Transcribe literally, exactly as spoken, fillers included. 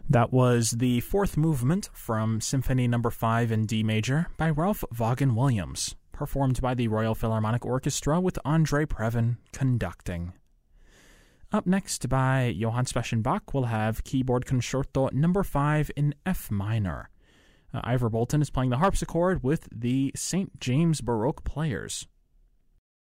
That was the fourth movement from Symphony Number five in D major by Ralph Vaughan Williams, performed by the Royal Philharmonic Orchestra with Andre Previn conducting. Up next by Johann Sebastian Bach, we'll have Keyboard Concerto Number five in F minor. Uh, Ivor Bolton is playing the harpsichord with the Saint James Baroque Players.